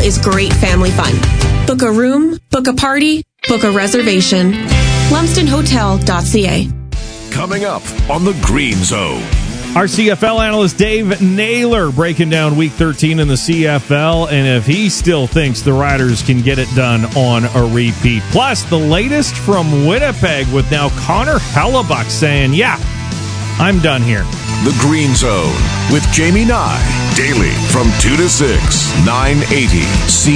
is great family fun. Book a room, book a party, book a reservation. LumsdenHotel.ca. Coming up on the Green Zone. Our CFL analyst Dave Naylor breaking down Week 13 in the CFL, and if he still thinks the Riders can get it done on a repeat. Plus, the latest from Winnipeg with now Connor Hellebuck saying, yeah, I'm done here. The Green Zone with Jamie Nye. Daily from 2 to 6, 980 C.